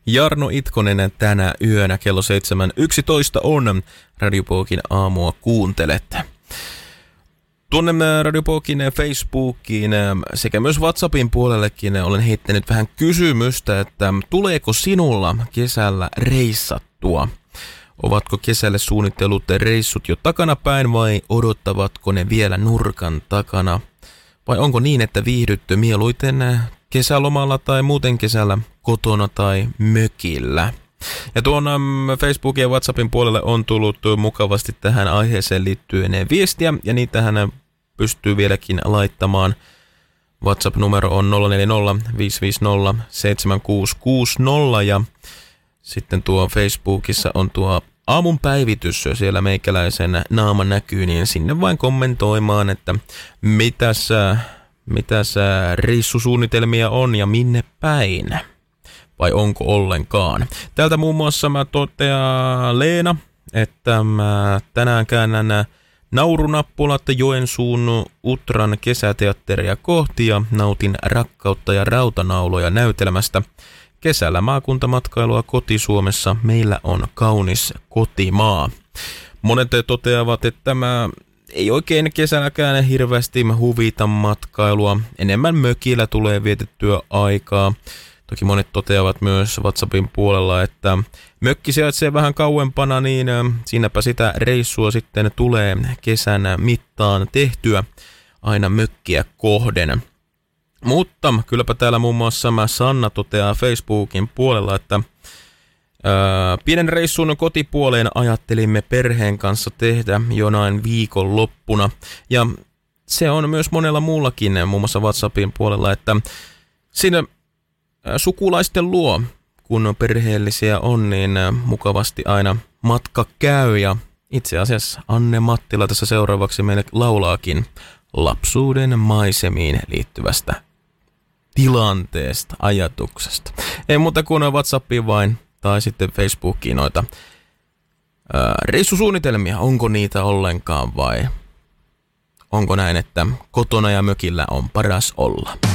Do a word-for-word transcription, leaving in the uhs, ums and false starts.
Jarno Itkonen tänä yönä kello seitsemän yksitoista on Radio Pookin aamua kuuntelette. Tuonne Radio Pookin Facebookiin sekä myös WhatsAppin puolellekin olen heittänyt vähän kysymystä, että tuleeko sinulla kesällä reissattua? Ovatko kesälle suunnitellut reissut jo takanapäin vai odottavatko ne vielä nurkan takana? Vai onko niin, että viihdytte mieluiten kesälomalla tai muuten kesällä kotona tai mökillä? Ja tuon Facebookin ja WhatsAppin puolelle on tullut mukavasti tähän aiheeseen liittyen viestiä, ja niitähän pystyy vieläkin laittamaan. WhatsApp-numero on nolla neljä nolla viisi viisi nolla seitsemän kuusi kuusi nolla, ja sitten tuo Facebookissa on tuo aamun päivitys, siellä meikäläisen naama näkyy, niin sinne vain kommentoimaan, että mitäs, mitäs reissusuunnitelmia on ja minne päin. Vai onko ollenkaan. Täältä muun muassa mä totean Leena, että mä tänään käännän naurunappulat Joensuun Utran kesäteatteria kohti ja nautin rakkautta ja rautanauloja näytelmästä. Kesällä maakuntamatkailua koti-Suomessa, meillä on kaunis kotimaa. Monet toteavat, että tämä ei oikein kesälläkään hirveästi huvita matkailua. Enemmän mökillä tulee vietettyä aikaa. Toki monet toteavat myös WhatsAppin puolella, että mökki sijaitsee vähän kauempana, niin siinäpä sitä reissua sitten tulee kesän mittaan tehtyä aina mökkiä kohden. Mutta kylläpä täällä muun muassa Sanna toteaa Facebookin puolella, että ää, pienen reissun kotipuoleen ajattelimme perheen kanssa tehdä jonain viikon loppuna. Ja se on myös monella muullakin, muun muassa WhatsAppin puolella, että siinä sukulaisten luo, kun perheellisiä on, niin mukavasti aina matka käy. Ja itse asiassa Anne Mattila tässä seuraavaksi meille laulaakin lapsuuden maisemiin liittyvästä tilanteesta, ajatuksesta. Ei muuta kuin WhatsAppiin vain tai sitten Facebookiin noita ää, reissusuunnitelmia. Onko niitä ollenkaan vai onko näin, että kotona ja mökillä on paras olla?